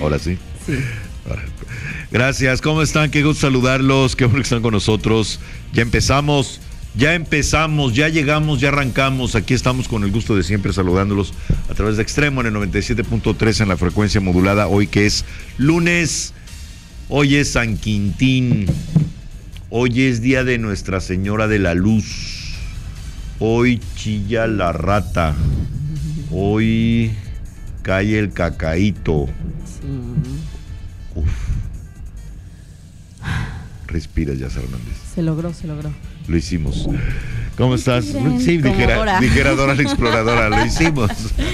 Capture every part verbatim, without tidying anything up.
Ahora sí. Sí. Gracias, ¿cómo están? Qué gusto saludarlos, qué bueno que están con nosotros. Ya empezamos, ya empezamos, ya llegamos, ya arrancamos. Aquí estamos con el gusto de siempre saludándolos a través de Extremo en el noventa y siete punto tres en la frecuencia modulada. Hoy que es lunes, hoy es San Quintín, hoy es día de Nuestra Señora de la Luz, hoy chilla la rata, hoy cae el cacaíto. Uf. Respira, Yas Hernández. Se logró, se logró. Lo hicimos. ¿Cómo estás? Miren, Sí, dijera Dora. dijera Dora la exploradora, lo hicimos.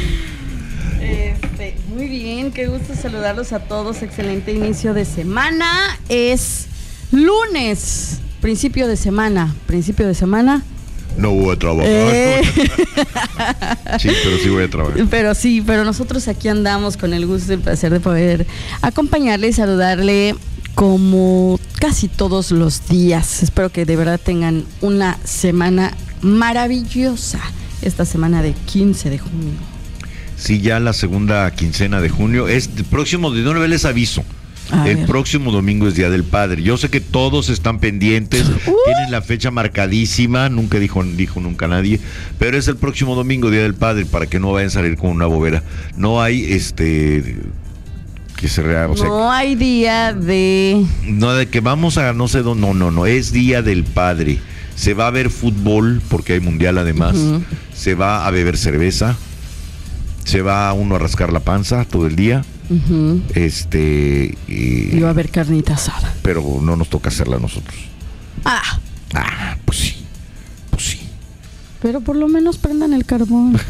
Este, muy bien, qué gusto saludarlos a todos. Excelente inicio de semana. Es lunes, principio de semana. Principio de semana. No voy a trabajar. Eh. Sí, pero sí voy a trabajar. Pero sí, pero nosotros aquí andamos con el gusto y el placer de poder acompañarle y saludarle como casi todos los días. Espero que de verdad tengan una semana maravillosa. Esta semana de quince de junio. Sí, ya la segunda quincena de junio. Es el próximo, de una vez les aviso. A el ver. próximo domingo es Día del Padre. Yo sé que todos están pendientes, Uh. tienen la fecha marcadísima, nunca dijo, dijo nunca nadie, pero es el próximo domingo, Día del Padre, para que no vayan a salir con una bobera. No hay este que se rea, o sea, No hay día de... no de que vamos a no sé dónde, no, no, no, es Día del Padre. Se va a ver fútbol porque hay mundial además, Uh-huh. se va a beber cerveza, se va uno a rascar la panza todo el día. Uh-huh. Este y, Iba a haber carnita asada. pero no nos toca hacerla a nosotros. Ah, Ah, pues sí, pues sí. pero por lo menos prendan el carbón.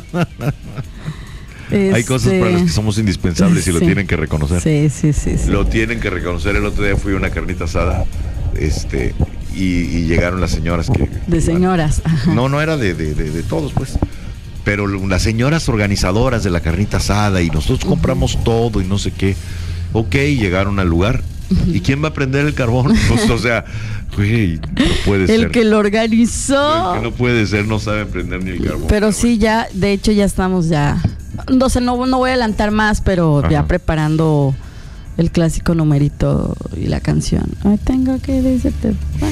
Hay cosas Este, para las que somos indispensables y lo sí. tienen que reconocer. Sí, sí, sí, sí. Lo tienen que reconocer. El otro día fui a una carnita asada, este, y, y llegaron las señoras que. De señoras. Ajá. No, no era de, de, de, de todos, pues. Pero las señoras organizadoras de la carnita asada y nosotros compramos todo y no sé qué. Ok, llegaron al lugar. ¿Y quién va a prender el carbón? Pues, o sea, güey, no puede ser. El que lo organizó. El que no puede ser, no sabe prender ni el carbón. Pero sí, ya, de hecho, ya estamos ya. No sé, no, no voy a adelantar más, pero Ajá. ya preparando el clásico numerito y la canción. Ay, tengo que decirte.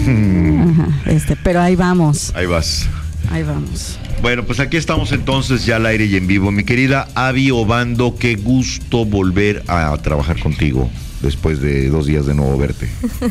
Ajá, este, pero ahí vamos. Ahí vas. Ahí vamos. Bueno, pues aquí estamos entonces ya al aire y en vivo. Mi querida Abby Obando, qué gusto volver a trabajar contigo después de dos días de no verte.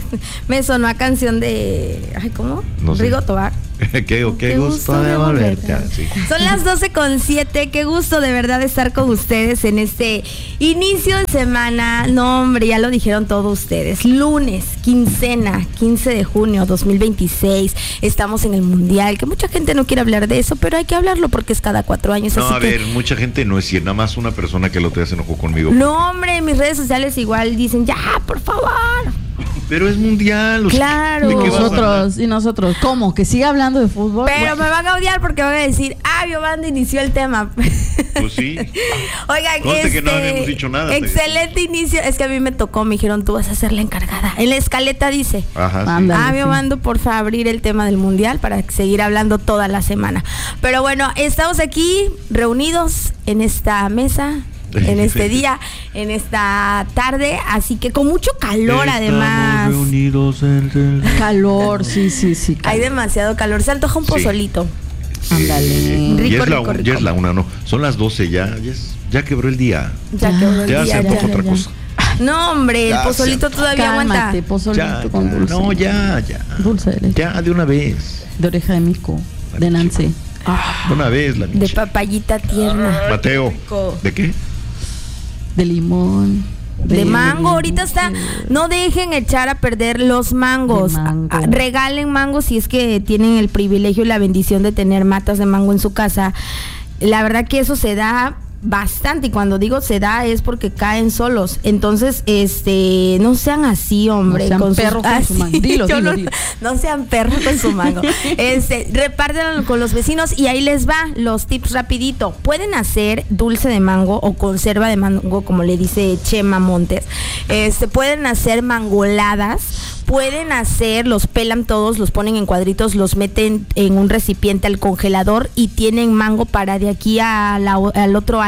Me sonó a canción de... Ay, ¿cómo? No sé. Rigo Tobar. qué, qué, Qué gusto, gusto de de volverte. volverte. Ah, sí. Son las doce con siete. Qué gusto de verdad estar con ustedes en este inicio de semana. No, hombre, ya lo dijeron todos ustedes. Lunes, quincena, quince de junio dos mil veintiséis. Estamos en el Mundial, que mucha gente no quiere hablar de eso, pero hay que hablarlo porque es cada cuatro años. No, así a que... ver, mucha gente no es cierto, nada más una persona que lo te se enojó conmigo. No, hombre, en mis redes sociales igual dicen, ya, por favor. Pero es mundial. O sea, Claro. ¿de qué vas a hablar? Nosotros, y nosotros, ¿cómo? ¿Que siga hablando de fútbol? Pero Bueno, me van a odiar porque van a decir, ah, Biobanda inició el tema. Pues sí. Oigan, Conste este, que no habíamos dicho nada. excelente inicio. Es que a mí me tocó, me dijeron, tú vas a ser la encargada. En la escaleta dice, Ajá, sí. Anda. ah, sí. Biobando, porfa, abrir el tema del mundial para seguir hablando toda la semana. Pero bueno, estamos aquí reunidos en esta mesa, en este día, en esta tarde, así que con mucho calor Estamos además. reunidos en el- calor, sí, sí, sí. Hay demasiado calor, se antoja un Sí. pozolito. Ándale. Sí. Rico, ya, es la, rico, un- rico. ya es la una, no. Son las doce ya. Ya, es- ya quebró el día. Ya Ya, quedó el Ya se día, antoja ya. otra ya. cosa. No, hombre, Ya el pozolito se- todavía Cálmate, aguanta. pozolito Ya, con ya. dulce. No, ya, ya. Dulce de leche. Ya, de una vez. De oreja de mico. De Nancy. De una vez, la De Michi. papayita tierna. Mateo. rico. ¿De qué? De limón. De mango, ahorita está. No dejen echar a perder los mangos. De mango. Ah, regalen mangos si es que tienen el privilegio y la bendición de tener matas de mango en su casa. La verdad que eso se da bastante, y cuando digo se da es porque caen solos. Entonces, este, no sean así, hombre. No sean sus- perros con Ah, su sí, mango. Dilo, yo dilo, no, dilo. no sean perros con su mango. Este, repártanlo con los vecinos y ahí les va los tips rapidito. Pueden hacer dulce de mango o conserva de mango, como le dice Chema Montes. Este, pueden hacer mangoladas. Pueden hacer, los pelan todos, los ponen en cuadritos, los meten en un recipiente al congelador y tienen mango para de aquí a la- al otro año.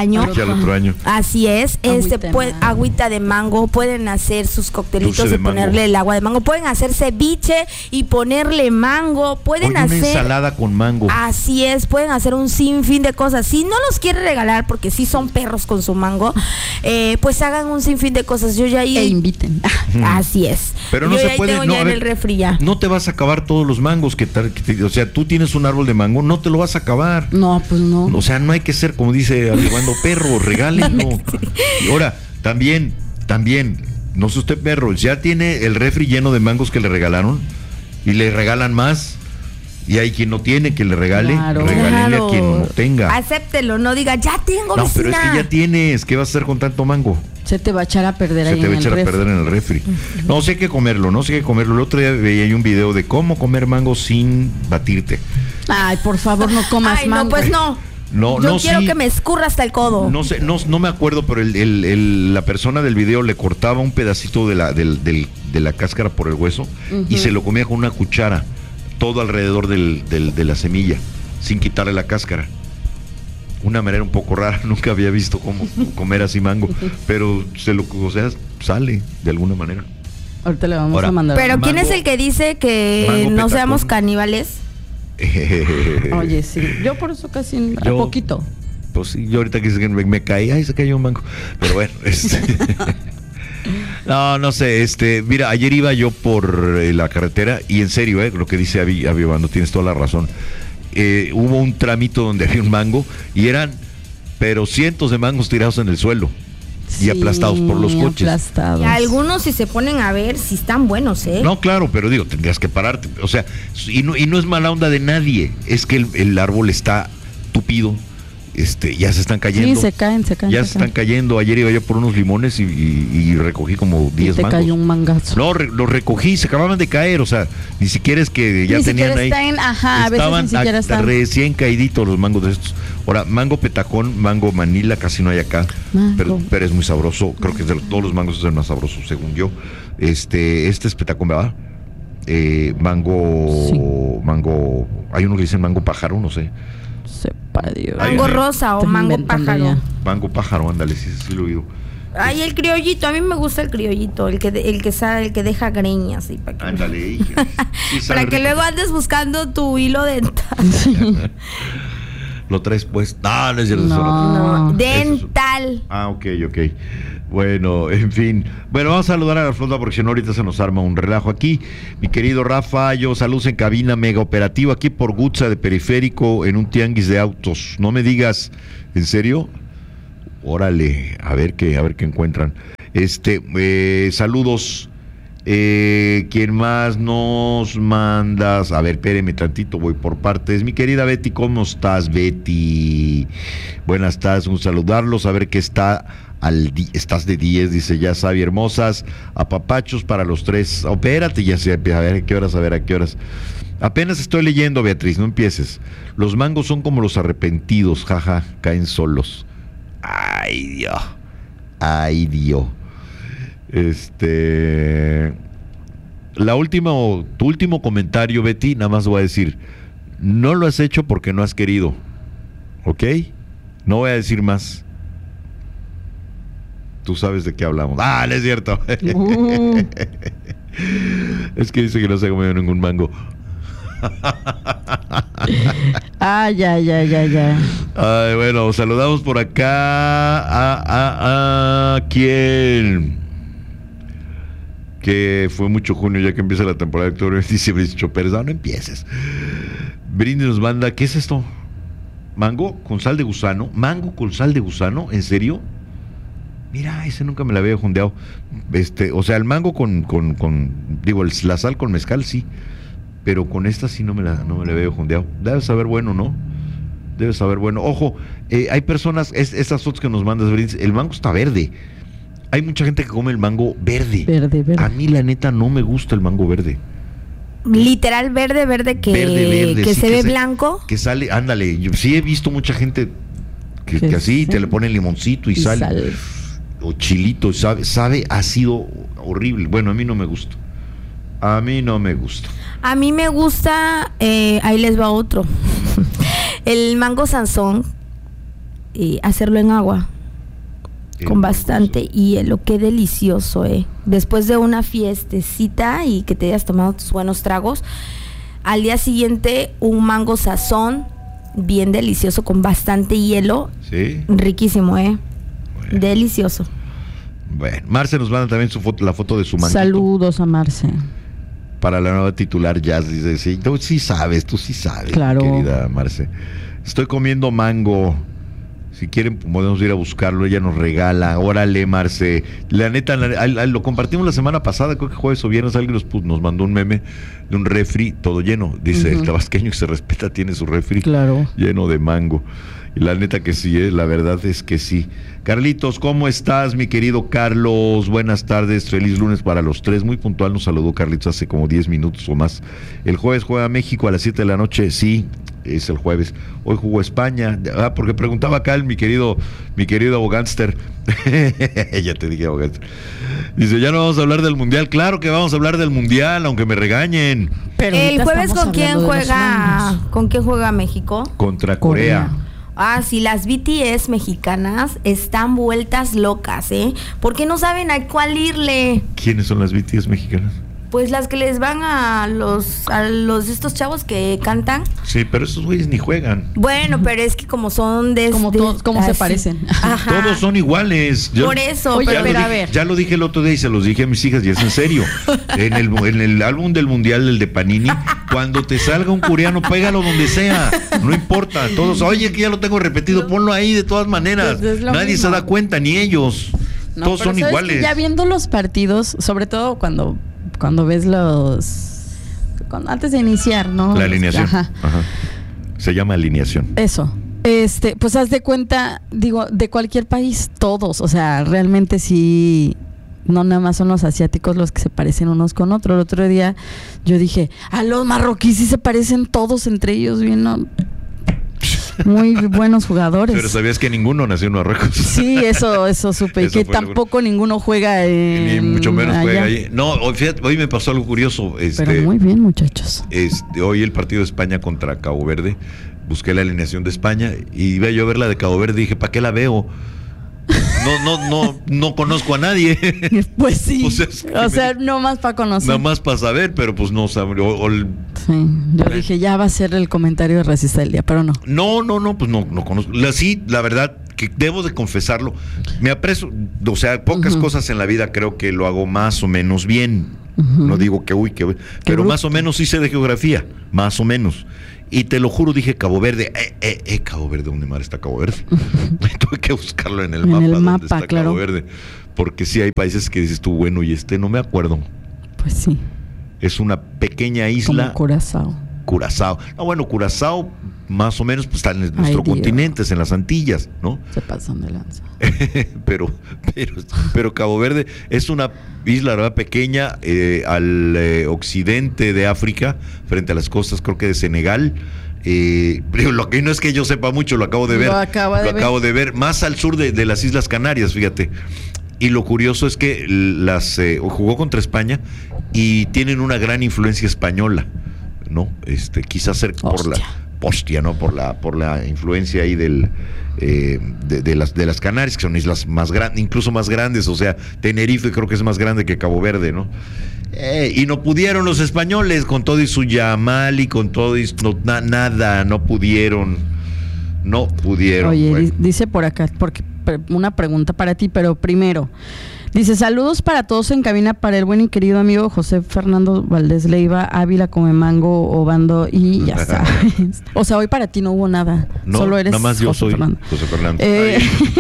año. Aquí al otro año. Así es, Agüita este de puede, mango. agüita de mango, pueden hacer sus coctelitos Dulce de y ponerle mango. el agua de mango, pueden hacer ceviche y ponerle mango, pueden Oye, una hacer ensalada con mango. Así es, pueden hacer un sinfín de cosas. Si no los quiere regalar, porque sí son perros con su mango, eh, pues hagan un sinfín de cosas. Yo ya ahí. E inviten. Así es. Pero no Yo se ya ahí puede. tengo No, ya a en ver, el refri ya. no te vas a acabar todos los mangos que, te- que te- o sea, tú tienes un árbol de mango, no te lo vas a acabar. No, pues no. O sea, no hay que ser, como dice Armando, perro, regálenlo. Y ahora, también, también, no sé usted, perro, ya tiene el refri lleno de mangos que le regalaron y le regalan más. Y hay quien no tiene que le regale, Claro. regálenle Claro. a quien no tenga. Acéptelo, no diga, ya tengo No, vecina. pero es que ya tienes, ¿qué vas a hacer con tanto mango? Se te va a echar a perder Se ahí te va a en echar el a refri. perder en el refri. No, sí hay que comerlo, no sé qué comerlo. El otro día veía yo un video de cómo comer mango sin batirte. Ay, por favor, no comas Ay, mango. no, pues no. No, Yo no, quiero sí. que me escurra hasta el codo. No sé, no, no me acuerdo, pero el, el- el- la persona del video le cortaba un pedacito de la, del- del- de la cáscara por el hueso y se lo comía con una cuchara, todo alrededor del, del- de la semilla, sin quitarle la cáscara. Una manera un poco rara, nunca había visto cómo comer así mango, pero se lo, o sea, sale de alguna manera. Ahorita le vamos Ahora, a mandar. Pero ¿quién Mango- es el que dice que mango no petacón. seamos caníbales? Oye, sí. Yo por eso casi Yo- a poquito. Pues sí, yo ahorita que dice que me, me caí, ay, se cayó un mango. Pero bueno, este. No, no sé, este, mira, ayer iba yo por eh, la carretera y en serio, eh, lo que dice Avi, Avi Obando, tienes toda la razón. Eh, hubo un tramito donde había un mango y eran, pero cientos de mangos tirados en el suelo y Sí, aplastados por los coches. aplastados. Y algunos, si se ponen a ver, si están buenos, ¿eh? No, claro, pero digo, tendrías que pararte. O sea, y no, y no es mala onda de nadie, es que el, el árbol está tupido. Este, ya se están cayendo. Sí, se caen, se caen. Ya se se están caen. cayendo. Ayer iba yo por unos limones y, y- y recogí como Y diez te mangos. cayó un mangazo. No, re- los recogí, se acababan de caer, o sea, ni siquiera es que ya Ni tenían siquiera ahí. están, ajá, a veces estaban ni siquiera a- están. recién caíditos los mangos de estos. Ahora, mango petacón, mango manila, casi no hay acá, Mango. pero, pero es muy sabroso. Creo que de todos los mangos es el más sabroso, según yo. Este, este es petacón, ¿verdad? Eh, mango, Sí. mango, hay uno que dicen mango pájaro, no sé. Sepa Dios. Ay, Mango ay. rosa o Estás mango inventando pájaro. ya. Mango pájaro, ándale, sí, sí lo he oído. Ay, el criollito, a mí me gusta el criollito, el que de- el que sabe, el que deja greñas y para que, Ándale, hija. Sí, sabe para que rico. luego andes buscando tu hilo dental. Lo traes pues. No, no es cierto. No. eso no. No, Eso es- dental. Ah, ok, ok. Bueno, en fin. Bueno, vamos a saludar a la flota porque si no ahorita se nos arma un relajo aquí. Mi querido Rafa, yo saludos en cabina mega operativo aquí por Gutza de Periférico en un tianguis de autos. No me digas, ¿en serio? Órale, a ver qué, a ver qué encuentran. Este, eh, saludos. Eh, ¿Quién más nos mandas? A ver, espéreme tantito, voy por partes. Mi querida Betty, ¿cómo estás, Betty? Buenas tardes, un saludarlos, a ver qué está al di- estás de diez, dice ya Sabi, hermosas, apapachos para los tres. Oh, espérate, ya sé, a ver a qué horas, a ver a qué horas. Apenas estoy leyendo, Beatriz, no empieces. Los mangos son como los arrepentidos, jaja, caen solos. Ay, Dios. Ay, Dios. Este. La última, tu último comentario, Betty, nada más voy a decir, no lo has hecho porque no has querido, ¿ok? No voy a decir más. Tú sabes de qué hablamos. Ah, no es cierto. Uh, Es que dice que no se ha comido ningún mango. ah, ya, ya, ya, ya. Ay, bueno, saludamos por acá a, a, a ¿quién? Que fue mucho junio ya que empieza la temporada de octubre, diciembre, dieciocho Pérez. No, no empieces. Brindis nos manda, ¿qué es esto? ¿Mango con sal de gusano? ¿Mango con sal de gusano? ¿En serio? Mira, ese nunca me la había jondeado. Este, o sea, el mango con, con, con digo, el- la sal con mezcal, sí. Pero con esta sí no me la, no me la había jondeado. Debe saber bueno, ¿no? Debe saber bueno. Ojo, eh, hay personas, es, estas fotos que nos mandas, Brindis, el mango está verde. Hay mucha gente que come el mango verde. Verde, verde. A mí, la neta, no me gusta el mango verde. Literal verde, verde que, Verde, verde, que sí, se que ve se- blanco. Que sale, ándale, yo sí he visto mucha gente que, Que que así sí. te le ponen limoncito y, Y sal, sal. o chilito, sabe, sabe ácido horrible. Bueno, a mí no me gusta. A mí no me gusta. A mí me gusta, eh, ahí les va otro. El mango Sansón. eh, hacerlo en agua. El Con mango, bastante sí. hielo, qué delicioso, eh. Después de una fiestecita y que te hayas tomado tus buenos tragos, al día siguiente un mango sazón, bien delicioso, con bastante hielo, Sí. riquísimo, eh. Bueno. Delicioso. Bueno, Marce nos manda también su foto, la foto de su manguito. Saludos a Marce. Para la nueva titular Jazz, dice, sí, tú sí sabes, tú sí sabes, Claro. mi querida Marce. Estoy comiendo mango. Si quieren, podemos ir a buscarlo. Ella nos regala. Órale, Marce. La neta, la- al- al- lo compartimos la semana pasada, creo que jueves o viernes. Alguien nos, pu- nos mandó un meme de un refri todo lleno. Dice, Ujú. el tabasqueño que se respeta tiene su refri Claro. lleno de mango. Y la neta que sí, ¿eh? La verdad es que sí. Carlitos, ¿cómo estás, mi querido Carlos? Buenas tardes, feliz lunes para los tres. Muy puntual nos saludó Carlitos hace como diez minutos o más. El jueves juega México a las siete de la noche, sí, es el jueves. Hoy jugó España. Ah, porque preguntaba acá el, mi querido, mi querido abogánster. Ya te dije abogánster. Dice, ya no vamos a hablar del mundial. Claro que vamos a hablar del mundial, aunque me regañen. Pero El ahorita jueves estamos con quién hablando de los juega, mangos. ¿con quién juega México? Contra Corea. Corea. Ah, sí, las B T S mexicanas están vueltas locas, ¿eh? Porque no saben a cuál irle. ¿Quiénes son las B T S mexicanas? Pues las que les van a los a los estos chavos que cantan. Sí, pero esos güeyes ni juegan. Bueno, pero es que como son de Como de- todos- como se así. parecen. Ajá. Todos son iguales. Yo- Por eso, Oye, ya, pero, lo pero a dije, ver. ya lo dije el otro día y se los dije a mis hijas y es en serio. En el, en el álbum del mundial, el de Panini, cuando te salga un coreano, pégalo donde sea. No importa. Todos, oye, que ya lo tengo repetido, ponlo ahí de todas maneras. Pues es lo Nadie mismo. se da cuenta, ni ellos. No, Todos pero son ¿sabes iguales. qué? Ya viendo los partidos, sobre todo cuando, cuando ves los... cuando- antes de iniciar, ¿no? La alineación. Ajá. Ajá. Se llama alineación. Eso. Este, pues haz de cuenta, digo, de cualquier país, todos. O sea, realmente sí, no nada más son los asiáticos los que se parecen unos con otros. El otro día yo dije, a los marroquíes sí se parecen todos entre ellos, bien, ¿no? Muy buenos jugadores. Pero sabías que ninguno nació en Marruecos. Sí, eso, eso supe. Y Eso que fue lo- tampoco ninguno juega en, Ni mucho menos juega allá. ahí. No, hoy, fíjate, hoy me pasó algo curioso. Este, Pero muy bien, muchachos. Este, hoy el partido de España contra Cabo Verde, busqué la alineación de España y iba yo a ver la de Cabo Verde y dije, ¿para qué la veo? No, no, no, no conozco a nadie. Pues sí. O O sea, sea, es que me- no más para conocer. Nada más para saber, pero pues no sabe. o- o el- Sí, yo dije, ya va a ser el comentario de Resista del Día, pero no. no, no, no, pues no, no conozco. La, sí, la verdad, que debo de confesarlo, me aprecio, o sea, pocas Ujú. cosas en la vida creo que lo hago más o menos bien. Ujú. No digo que uy, que uy, pero bruto. más o menos sí sé de geografía, más o menos. Y te lo juro, dije Cabo Verde, eh, eh, eh, Cabo Verde, ¿dónde mar está Cabo Verde? Tuve que buscarlo en el En mapa, el ¿dónde mapa, está claro. Cabo Verde? Porque sí hay países que dices tú, bueno, y este no me acuerdo. Pues sí, Es una pequeña como isla, Curazao. Curazao. No, bueno, Curazao más o menos pues, está en nuestro Ay, Dios. continente, es en las Antillas, ¿no? Se pasan de lanza. pero, pero, pero Cabo Verde es una isla, ¿verdad?, pequeña eh, al eh, occidente de África, frente a las costas, creo que de Senegal. Eh, pero lo que no es que yo sepa mucho, lo acabo de ver. Lo acaba de Lo acabo de ver, más al sur de, de las Islas Canarias, fíjate. Y lo curioso es que las eh, jugó contra España y tienen una gran influencia española, ¿no? Este, quizás ser por la Hostia. hostia, ¿no? Por la, por la influencia ahí del eh, de, de las de las Canarias, que son islas más grandes, incluso más grandes, o sea, Tenerife creo que es más grande que Cabo Verde, ¿no? Eh, y no pudieron los españoles con todo y su Yamal y con todo y no, na- nada, no pudieron, no pudieron. Oye, bueno. di- dice por acá, porque pre- una pregunta para ti, pero primero, dice, saludos para todos en cabina, para el buen y querido amigo José Fernando Valdés Leiva, Ávila, Comemango, Obando y ya sabes. O sea, hoy para ti no hubo nada, No, solo eres nada más yo José soy Fernando. José Fernando. Eh,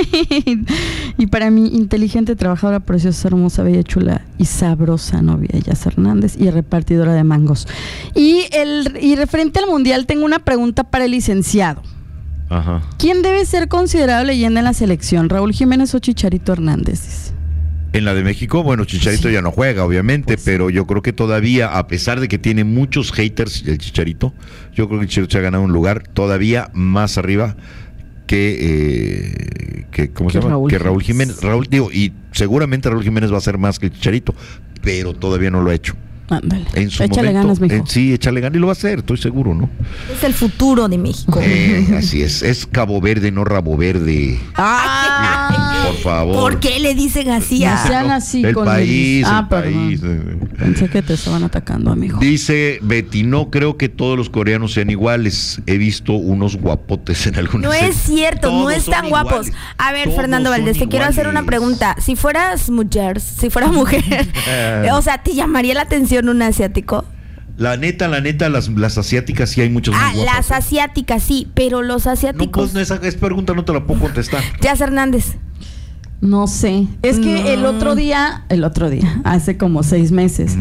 Ay, y para mi inteligente, trabajadora, preciosa, hermosa, bella, chula y sabrosa novia, Yas Hernández, y repartidora de mangos. Y, el, y referente al mundial, tengo una pregunta para el licenciado. ajá. ¿Quién debe ser considerado leyenda en la selección? ¿Raúl Jiménez o Chicharito Hernández? Dice. En la de México, bueno, Chicharito Sí. ya no juega, obviamente, Pues sí. pero yo creo que todavía, a pesar de que tiene muchos haters el Chicharito, yo creo que Chicharito se ha ganado un lugar todavía más arriba que, eh, que ¿cómo se Que llama? Raúl que Raúl Jiménez. Jiménez. Raúl, digo, y seguramente Raúl Jiménez va a ser más que el Chicharito, pero todavía no lo ha hecho. Ándale. En su échale momento, ganas, mijo. eh, sí, échale ganas y lo va a hacer, estoy seguro, ¿no? Es el futuro de México. Eh, así es, es Cabo Verde, no Rabo Verde. Ah, Por favor. ¿Por qué le dicen así? No a- sean así el con país, el... Ah, el perdón. país. Pensé que te estaban atacando, amigo. Dice Betty, no creo que todos los coreanos sean iguales. He visto unos guapotes en algunas. No es cierto, no Todos están son guapos. iguales. A ver, Todos Fernando son Valdés, te quiero hacer una iguales. pregunta. Si fueras mujer, si fueras mujer, o sea, ¿te llamaría la atención un asiático? La neta, la neta, las, las asiáticas sí hay muchas muy Ah, guapas, las ¿eh? asiáticas sí, pero los No, asiáticos. pues esa es pregunta, no te la puedo contestar. Jazz Hernández. No sé. Es que No. el otro día, el otro día, hace como seis meses,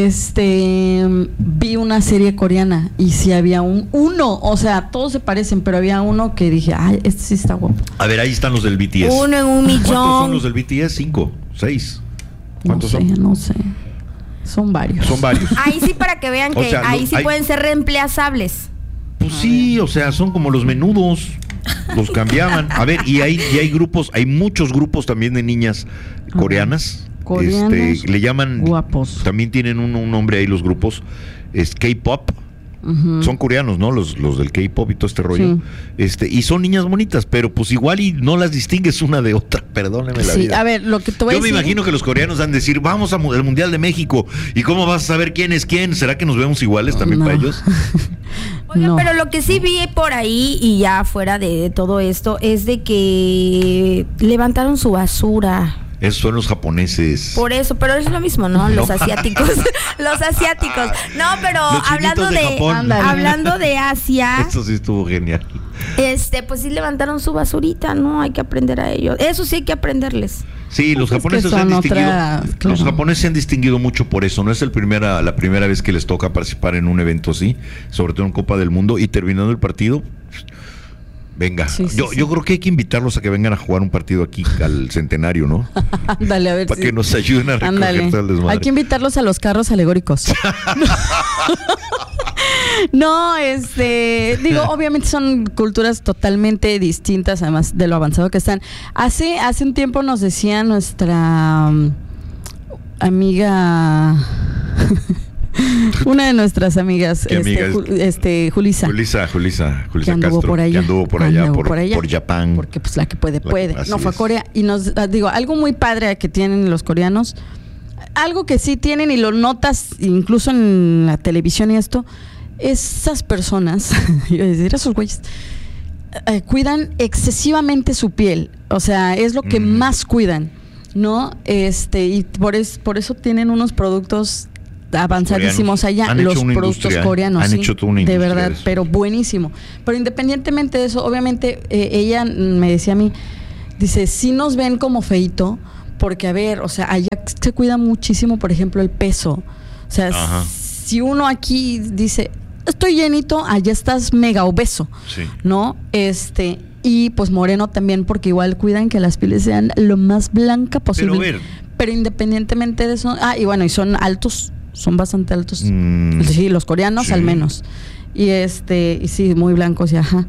este vi una serie coreana y sí había un uno, o sea, todos se parecen, pero había uno que dije, ay, este sí está guapo. A ver, ahí están los del B T S. Uno en un ¿Cuántos son millón. los del B T S? Cinco, seis. No ¿Cuántos sé, son? no sé. Son varios. Son varios. Ahí sí para que vean O que sea, ahí lo- sí hay- pueden ser reemplazables. Pues sí, o sea, son como los menudos. Los cambiaban. A ver, y hay, y hay grupos, hay muchos grupos también de niñas coreanas. Coreanas Este, le llaman. guapos. También tienen un, un nombre ahí los grupos. Es K-pop. Ujú. Son coreanos, ¿no? Los, los del K-pop y todo este rollo. Sí. Este, y son niñas bonitas, pero pues igual y no las distingues una de otra. Perdóneme la Sí, vida. a ver, lo que te voy Yo a me decir. imagino que los coreanos han de decir, vamos al Mundial de México. ¿Y cómo vas a saber quién es quién? ¿Será que nos vemos iguales también No. para ellos? Oiga, No. pero lo que sí vi por ahí y ya fuera de todo esto es de que levantaron su basura. Esos son los japoneses. Por eso, pero es lo mismo, ¿no? Los No. asiáticos. Los asiáticos. No, pero Los chinitos hablando de de, Japón. Ándale. hablando de Asia, Eso sí estuvo genial. este, pues sí levantaron su basurita, ¿no? Hay que aprender a ellos. Eso sí hay que aprenderles. Sí, los Pues es que japoneses se han son distinguido. otra- Los claro. japoneses se han distinguido mucho por eso. No es el primera, la primera vez que les toca participar en un evento así, sobre todo en Copa del Mundo. Y terminando el partido, venga. Sí, sí, yo, sí. yo creo que hay que invitarlos a que vengan a jugar un partido aquí al centenario, ¿no? Ándale, a ver Para si- que nos ayuden a recoger Ándale. todo el desmadre. Hay que invitarlos a los carros alegóricos. No, este, digo, obviamente son culturas totalmente distintas, además de lo avanzado que están. Hace, hace un tiempo nos decía nuestra um, amiga, una de nuestras amigas, ¿Qué este, amiga? Ju- este, Julisa, Julisa, Julisa, que Julisa anduvo Castro, por allá, que anduvo por allá, anduvo por, por allá. por Japón. porque pues la que puede, La que- puede. así No, fue a es. Corea. Y nos, ah, digo, algo muy padre que tienen los coreanos, algo que sí tienen y lo notas incluso en la televisión y esto, esas personas, iba a decir, esos güeyes, eh, cuidan excesivamente su piel. O sea, es lo que Mm. más cuidan, ¿no? Este, y por, es, por eso tienen unos productos avanzadísimos Coreanos. allá, Han los hecho una productos industria, ¿eh? coreanos. Han sí, hecho toda una de industria verdad, de eso. pero buenísimo. Pero independientemente de eso, obviamente eh, ella me decía a mí, dice, sí nos ven como feito, porque a ver, o sea, allá se cuida muchísimo, por ejemplo, el peso. O sea, Ajá. si uno aquí dice, estoy llenito, allá estás mega obeso, Sí. ¿no? Este, y pues moreno también, porque igual cuidan que las pieles sean lo más blanca posible. Pero a ver. Pero independientemente de eso, ah, y bueno, y son altos, son bastante altos. Mm. Sí, los coreanos Sí. al menos. Y este, y sí, muy blancos y ajá.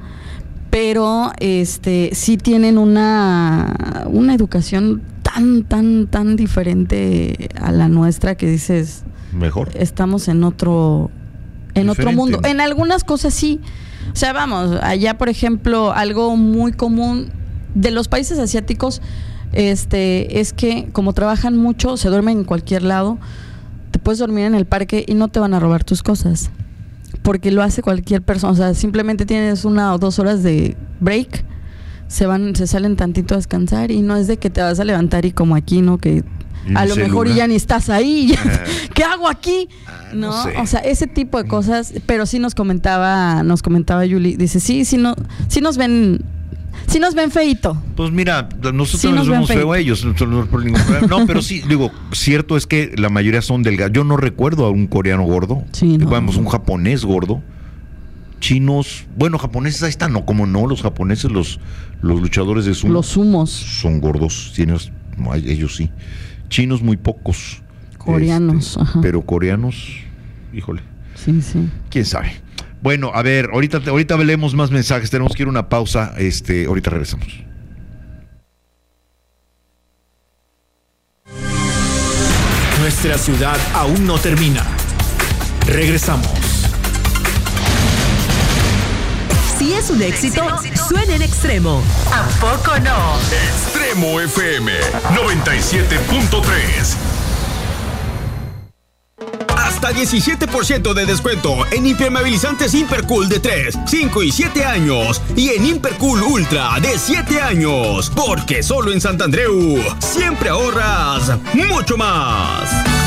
Pero este sí tienen una, una educación tan, tan, tan diferente a la nuestra que dices, Mejor. estamos en otro, en otro Diferente. mundo. En algunas cosas sí. O sea, vamos, allá por ejemplo, algo muy común de los países asiáticos, este, es que como trabajan mucho, se duermen en cualquier lado, te puedes dormir en el parque y no te van a robar tus cosas. Porque lo hace cualquier persona. O sea, simplemente tienes una o dos horas de break, se van, se salen tantito a descansar y no es de que te vas a levantar y como aquí, ¿no? Que Y a mi lo mejor celular. ya ni estás ahí. ya- ¿Qué hago aquí? Ah, No, no sé. o sea, ese tipo de cosas, pero sí nos comentaba, nos comentaba Yuli, dice, sí, sí, no, sí nos ven, sí nos ven feito. Pues mira, nosotros Sí nos nos ven vemos feo feo. a ellos. No, no, por ningún problema. No, pero sí, digo, cierto es que la mayoría son delgados. Yo no recuerdo a un coreano gordo. Sí, no. Vamos, un japonés gordo. Chinos, bueno, japoneses ahí están, no, como no, los japoneses, los, los luchadores de sumo Los humos son gordos, tienes, no, ellos sí. Chinos muy pocos. coreanos, Este, ajá. pero coreanos, híjole, Sí, sí. quién sabe. Bueno, a ver, ahorita, ahorita leemos más mensajes, tenemos que ir a una pausa, este, ahorita regresamos. Nuestra ciudad aún no termina. Regresamos. Si es un éxito, suena en Extremo. ¿A poco no? Extremo F M noventa y siete punto tres. Hasta diecisiete por ciento de descuento en impermeabilizantes Impercool de tres, cinco y siete años. Y en Impercool Ultra de siete años. Porque solo en Sant Andreu siempre ahorras mucho más.